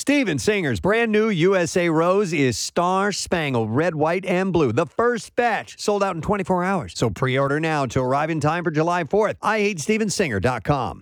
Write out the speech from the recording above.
Steven Singer's brand new USA Rose is Star Spangled Red, White, and Blue. The first batch sold out in 24 hours. So pre-order now to arrive in time for July 4th. IHateStevenSinger.com.